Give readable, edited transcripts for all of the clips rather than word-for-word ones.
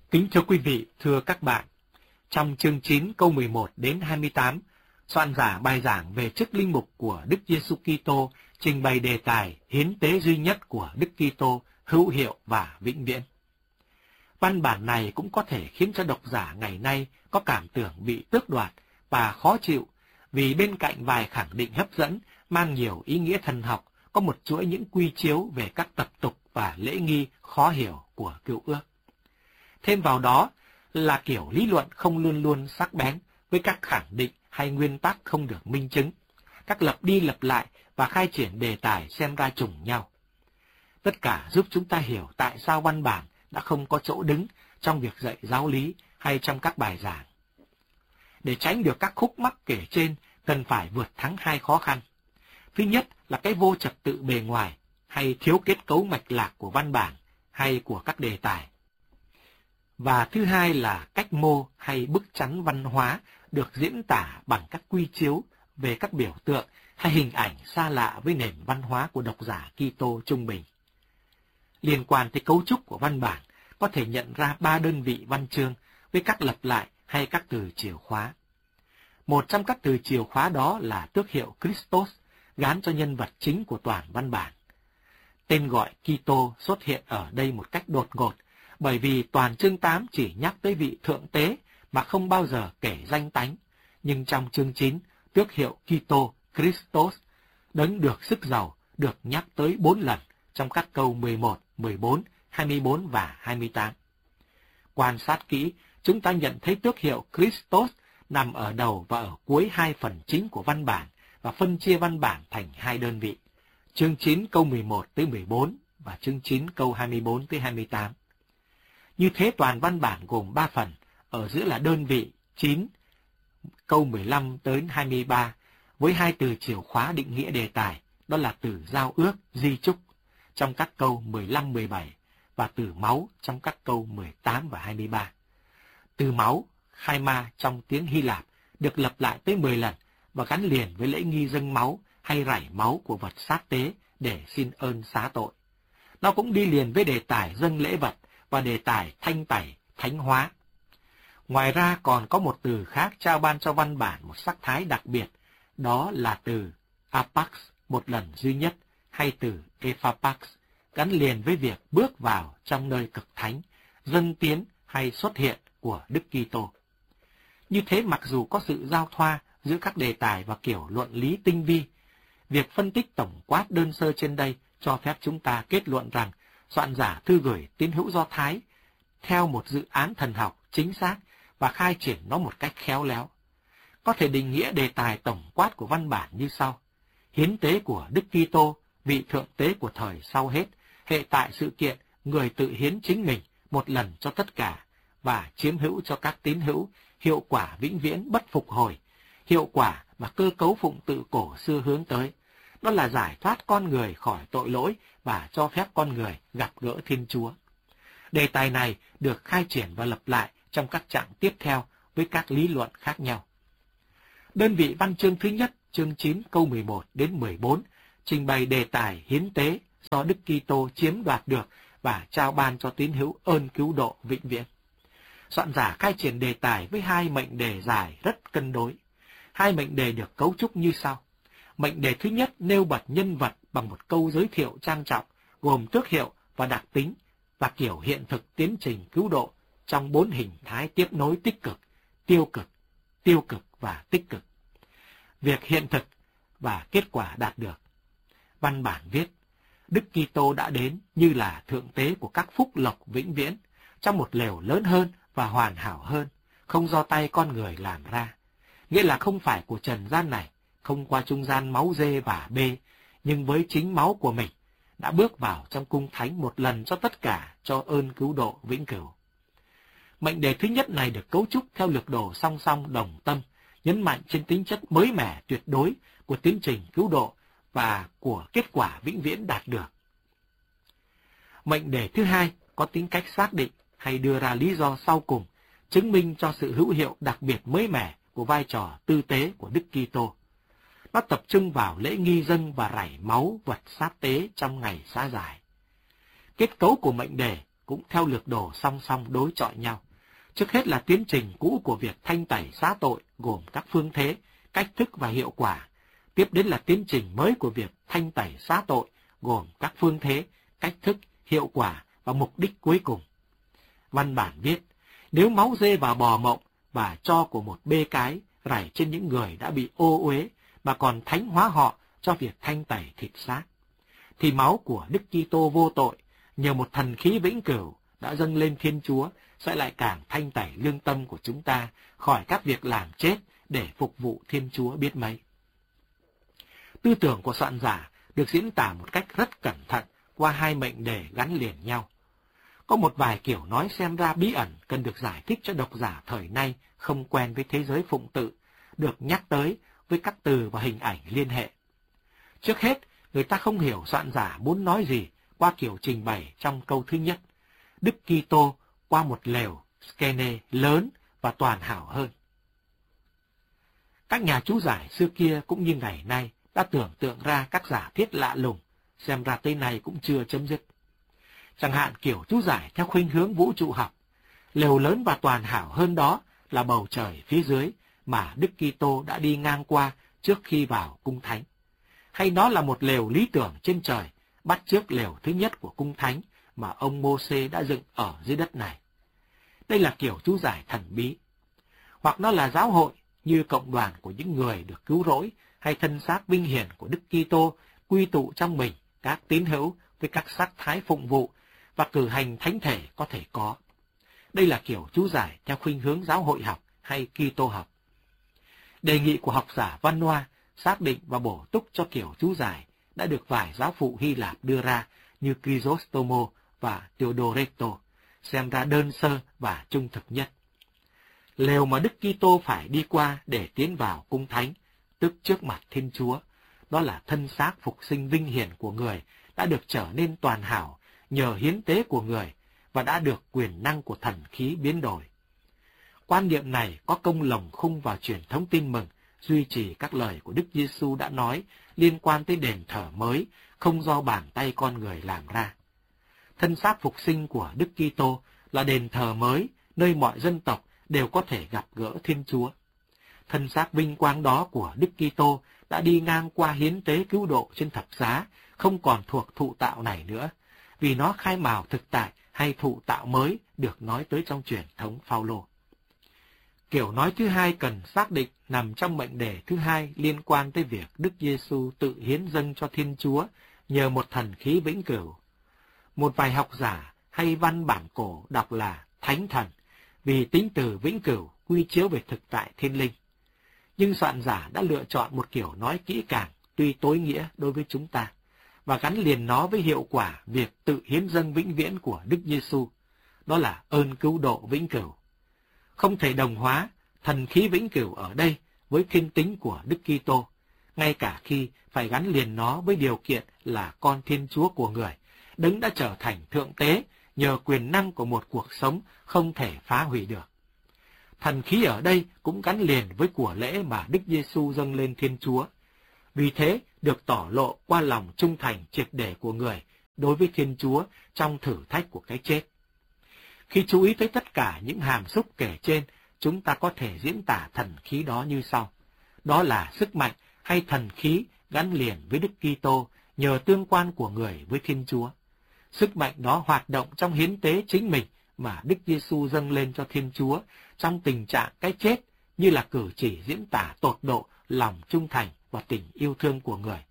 Kính thưa quý vị, thưa các bạn, trong chương 9 câu 11 đến 28, soạn giả bài giảng về chức linh mục của Đức Giêsu Kitô trình bày đề tài hiến tế duy nhất của Đức Kitô hữu hiệu và vĩnh viễn. Văn bản này cũng có thể khiến cho độc giả ngày nay có cảm tưởng bị tước đoạt và khó chịu, vì bên cạnh vài khẳng định hấp dẫn mang nhiều ý nghĩa thần học, có một chuỗi những quy chiếu về các tập tục và lễ nghi khó hiểu của Cựu Ước. Thêm vào đó là kiểu lý luận không luôn luôn sắc bén với các khẳng định hay nguyên tắc không được minh chứng, các lặp đi lặp lại và khai triển đề tài xem ra trùng nhau. Tất cả giúp chúng ta hiểu tại sao văn bản đã không có chỗ đứng trong việc dạy giáo lý hay trong các bài giảng. Để tránh được các khúc mắc kể trên, cần phải vượt thắng hai khó khăn. Thứ nhất là cái vô trật tự bề ngoài hay thiếu kết cấu mạch lạc của văn bản hay của các đề tài. Và thứ hai là cách mô hay bức chắn văn hóa được diễn tả bằng các quy chiếu về các biểu tượng hay hình ảnh xa lạ với nền văn hóa của độc giả Kitô trung bình. Liên quan tới cấu trúc của văn bản, có thể nhận ra 3 đơn vị văn chương với các lặp lại hay các từ chìa khóa. Một trong các từ chìa khóa đó là tước hiệu Christos, gán cho nhân vật chính của toàn văn bản. Tên gọi Kitô xuất hiện ở đây một cách đột ngột, bởi vì toàn chương 8 chỉ nhắc tới vị thượng tế mà không bao giờ kể danh tánh. Nhưng trong chương 9, tước hiệu Kitô, Christos, đấng được sức giàu, được nhắc tới 4 lần trong các câu 11, 14, 24 và 28. Quan sát kỹ, chúng ta nhận thấy tước hiệu Christos nằm ở đầu và ở cuối hai phần chính của văn bản và phân chia văn bản thành hai đơn vị. Chương 9 câu 11 tới 14 và chương 9 câu 24 tới 28. Như thế toàn văn bản gồm 3 phần, ở giữa là đơn vị 9 câu 15 tới 23 với hai từ chìa khóa định nghĩa đề tài, đó là từ giao ước, di chúc trong các câu 15, 17 và từ máu trong các câu 18 và 23. Từ máu, Khaima trong tiếng Hy Lạp được lặp lại tới 10 lần và gắn liền với lễ nghi dâng máu hay rải máu của vật sát tế để xin ơn xá tội. Nó cũng đi liền với đề tài dâng lễ vật và đề tài thanh tẩy, thánh hóa. Ngoài ra còn có một từ khác trao ban cho văn bản một sắc thái đặc biệt, đó là từ apax, một lần duy nhất, hay từ ephapax, gắn liền với việc bước vào trong nơi cực thánh, dâng tiến hay xuất hiện của Đức Kitô. Như thế mặc dù có sự giao thoa giữa các đề tài và kiểu luận lý tinh vi, việc phân tích tổng quát đơn sơ trên đây cho phép chúng ta kết luận rằng soạn giả thư gửi tín hữu Do Thái theo một dự án thần học chính xác và khai triển nó một cách khéo léo. Có thể định nghĩa đề tài tổng quát của văn bản như sau: hiến tế của Đức Kitô, vị thượng tế của thời sau hết, hệ tại sự kiện người tự hiến chính mình một lần cho tất cả và chiếm hữu cho các tín hữu, hiệu quả vĩnh viễn bất phục hồi, hiệu quả mà cơ cấu phụng tự cổ xưa hướng tới. Đó là giải thoát con người khỏi tội lỗi và cho phép con người gặp gỡ Thiên Chúa. Đề tài này được khai triển và lặp lại trong các trạng tiếp theo với các lý luận khác nhau. Đơn vị văn chương thứ nhất, chương 9 câu 11 đến 14, trình bày đề tài hiến tế do Đức Kitô chiếm đoạt được và trao ban cho tín hữu ơn cứu độ vĩnh viễn. Soạn giả khai triển đề tài với hai mệnh đề dài rất cân đối. Hai mệnh đề được cấu trúc như sau. Mệnh đề thứ nhất nêu bật nhân vật bằng một câu giới thiệu trang trọng, gồm tước hiệu và đặc tính và kiểu hiện thực tiến trình cứu độ trong 4 hình thái tiếp nối tích cực, tiêu cực và tích cực. Việc hiện thực và kết quả đạt được. Văn bản viết, Đức Kitô đã đến như là thượng tế của các phúc lộc vĩnh viễn, trong một lều lớn hơn và hoàn hảo hơn, không do tay con người làm ra. Nghĩa là không phải của trần gian này, không qua trung gian máu dê và bê, nhưng với chính máu của mình, đã bước vào trong cung thánh một lần cho tất cả cho ơn cứu độ vĩnh cửu. Mệnh đề thứ nhất này được cấu trúc theo lược đồ song song đồng tâm, nhấn mạnh trên tính chất mới mẻ tuyệt đối của tiến trình cứu độ và của kết quả vĩnh viễn đạt được. Mệnh đề thứ hai có tính cách xác định hay đưa ra lý do sau cùng, chứng minh cho sự hữu hiệu đặc biệt mới mẻ của vai trò tư tế của Đức Kitô. Nó tập trung vào lễ nghi dâng và rải máu vật sát tế trong ngày xá giải. Kết cấu của mệnh đề cũng theo lược đồ song song đối chọi nhau. Trước hết là tiến trình cũ của việc thanh tẩy xá tội gồm các phương thế, cách thức và hiệu quả. Tiếp đến là tiến trình mới của việc thanh tẩy xá tội gồm các phương thế, cách thức, hiệu quả và mục đích cuối cùng. Văn bản viết, nếu máu dê và bò mộng và tro của một bê cái rải trên những người đã bị ô uế mà còn thánh hóa họ cho việc thanh tẩy thịt xác, thì máu của Đức Kitô vô tội nhờ một thần khí vĩnh cửu đã dâng lên Thiên Chúa sẽ lại càng thanh tẩy lương tâm của chúng ta khỏi các việc làm chết để phục vụ Thiên Chúa biết mấy. Tư tưởng của soạn giả được diễn tả một cách rất cẩn thận qua hai mệnh đề gắn liền nhau. Có một vài kiểu nói xem ra bí ẩn cần được giải thích cho độc giả thời nay không quen với thế giới phụng tự, được nhắc tới với các từ và hình ảnh liên hệ. Trước hết, người ta không hiểu soạn giả muốn nói gì qua kiểu trình bày trong câu thứ nhất. Đức Kitô qua một lều skene lớn và toàn hảo hơn. Các nhà chú giải xưa kia cũng như ngày nay đã tưởng tượng ra các giả thiết lạ lùng, xem ra tới nay cũng chưa chấm dứt. Chẳng hạn kiểu chú giải theo khuynh hướng vũ trụ học, lều lớn và toàn hảo hơn đó là bầu trời phía dưới mà Đức Kitô đã đi ngang qua trước khi vào cung thánh. Hay nó là một lều lý tưởng trên trời, bắt chước lều thứ nhất của cung thánh mà ông Mô-xê đã dựng ở dưới đất này. Đây là kiểu chú giải thần bí. Hoặc nó là giáo hội như cộng đoàn của những người được cứu rỗi hay thân xác vinh hiển của Đức Kitô quy tụ trong mình các tín hữu với các sắc thái phụng vụ và cử hành thánh thể có thể có. Đây là kiểu chú giải theo khuynh hướng giáo hội học hay Kitô học. Đề nghị của học giả Văn Hoa xác định và bổ túc cho kiểu chú giải đã được vài giáo phụ Hy Lạp đưa ra như Chrysostomo và Theodoreto, xem ra đơn sơ và trung thực nhất. Lều mà Đức Kitô phải đi qua để tiến vào cung thánh, tức trước mặt Thiên Chúa, đó là thân xác phục sinh vinh hiển của người đã được trở nên toàn hảo nhờ hiến tế của người và đã được quyền năng của thần khí biến đổi. Quan niệm này có công lồng khung vào truyền thống tin mừng, duy trì các lời của Đức Giêsu đã nói liên quan tới đền thờ mới, không do bàn tay con người làm ra. Thân xác phục sinh của Đức Kitô là đền thờ mới, nơi mọi dân tộc đều có thể gặp gỡ Thiên Chúa. Thân xác vinh quang đó của Đức Kitô đã đi ngang qua hiến tế cứu độ trên thập giá, không còn thuộc thụ tạo này nữa, vì nó khai mào thực tại hay thụ tạo mới được nói tới trong truyền thống Phao-lô. Kiểu nói thứ hai cần xác định nằm trong mệnh đề thứ hai liên quan tới việc Đức Giêsu tự hiến dâng cho Thiên Chúa nhờ một thần khí vĩnh cửu. Một vài học giả hay văn bản cổ đọc là thánh thần, vì tính từ vĩnh cửu quy chiếu về thực tại thiên linh. Nhưng soạn giả đã lựa chọn một kiểu nói kỹ càng, tuy tối nghĩa đối với chúng ta, và gắn liền nó với hiệu quả việc tự hiến dâng vĩnh viễn của Đức Giêsu, đó là ơn cứu độ vĩnh cửu. Không thể đồng hóa thần khí vĩnh cửu ở đây với thiên tính của Đức Kitô, ngay cả khi phải gắn liền nó với điều kiện là con Thiên Chúa của người, Đấng đã trở thành thượng tế nhờ quyền năng của một cuộc sống không thể phá hủy được. Thần khí ở đây cũng gắn liền với của lễ mà Đức Giêsu dâng lên Thiên Chúa, vì thế được tỏ lộ qua lòng trung thành triệt để của người đối với Thiên Chúa trong thử thách của cái chết. Khi chú ý tới tất cả những hàm xúc kể trên, chúng ta có thể diễn tả thần khí đó như sau. Đó là sức mạnh hay thần khí gắn liền với Đức Kitô nhờ tương quan của người với Thiên Chúa. Sức mạnh đó hoạt động trong hiến tế chính mình mà Đức Giêsu dâng lên cho Thiên Chúa trong tình trạng cái chết, như là cử chỉ diễn tả tột độ lòng trung thành và tình yêu thương của người.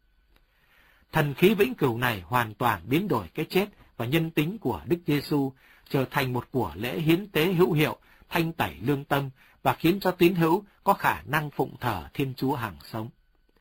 Thần khí vĩnh cửu này hoàn toàn biến đổi cái chết và nhân tính của Đức Giêsu, trở thành một của lễ hiến tế hữu hiệu, thanh tẩy lương tâm và khiến cho tín hữu có khả năng phụng thờ Thiên Chúa hằng sống.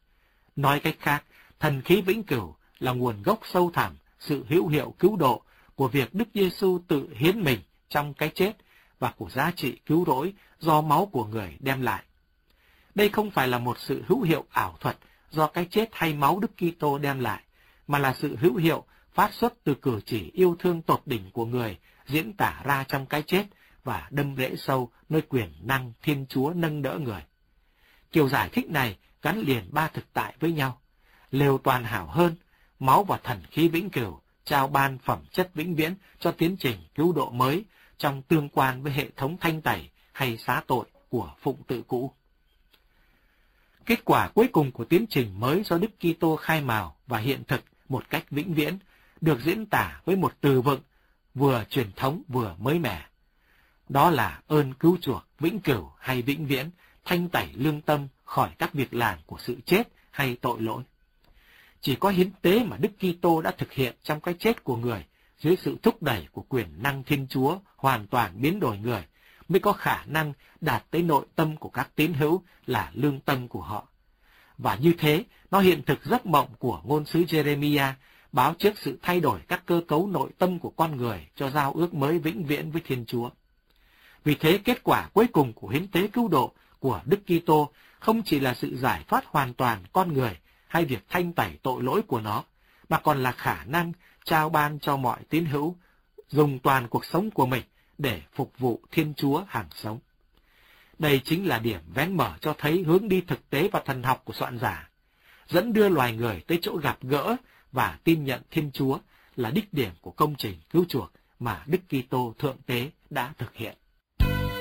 Nói cách khác, thần khí vĩnh cửu là nguồn gốc sâu thẳm sự hữu hiệu cứu độ của việc Đức Giêsu tự hiến mình trong cái chết và của giá trị cứu rỗi do máu của người đem lại. Đây không phải là một sự hữu hiệu ảo thuật do cái chết hay máu Đức Kitô đem lại, mà là sự hữu hiệu phát xuất từ cử chỉ yêu thương tột đỉnh của người diễn tả ra trong cái chết và đâm rễ sâu nơi quyền năng Thiên Chúa nâng đỡ người. Kiểu giải thích này gắn liền ba thực tại với nhau: lều toàn hảo hơn, máu và thần khí vĩnh cửu trao ban phẩm chất vĩnh viễn cho tiến trình cứu độ mới trong tương quan với hệ thống thanh tẩy hay xá tội của phụng tự cũ. Kết quả cuối cùng của tiến trình mới do Đức Kitô khai mào và hiện thực một cách vĩnh viễn được diễn tả với một từ vựng vừa truyền thống vừa mới mẻ. Đó là ơn cứu chuộc vĩnh cửu hay vĩnh viễn, thanh tẩy lương tâm khỏi các việc làm của sự chết hay tội lỗi. Chỉ có hiến tế mà Đức Kitô đã thực hiện trong cái chết của người dưới sự thúc đẩy của quyền năng Thiên Chúa hoàn toàn biến đổi người mới có khả năng đạt tới nội tâm của các tín hữu là lương tâm của họ. Và như thế, nó hiện thực giấc mộng của ngôn sứ Jeremiah báo trước sự thay đổi các cơ cấu nội tâm của con người cho giao ước mới vĩnh viễn với Thiên Chúa. Vì thế, kết quả cuối cùng của hiến tế cứu độ của Đức Kitô không chỉ là sự giải thoát hoàn toàn con người hay việc thanh tẩy tội lỗi của nó, mà còn là khả năng trao ban cho mọi tín hữu dùng toàn cuộc sống của mình để phục vụ Thiên Chúa hàng sống. Đây chính là điểm vén mở cho thấy hướng đi thực tế và thần học của soạn giả, dẫn đưa loài người tới chỗ gặp gỡ và tin nhận Thiên Chúa là đích điểm của công trình cứu chuộc mà Đức Kitô Thượng Tế đã thực hiện.